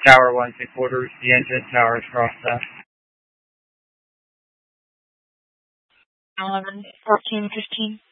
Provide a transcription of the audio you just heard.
Tower 1 quarters, the engine tower is crossed out. 11, 14, 15.